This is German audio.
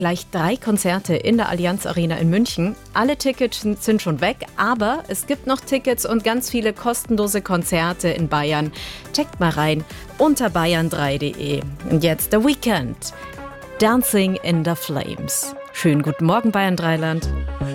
Gleich 3 Konzerte in der Allianz Arena in München. Alle Tickets sind schon weg, aber es gibt noch Tickets und ganz viele kostenlose Konzerte in Bayern. Checkt mal rein unter bayern3.de. Und jetzt The Weeknd. Dancing in the Flames. Schönen guten Morgen, Bayern 3 Land.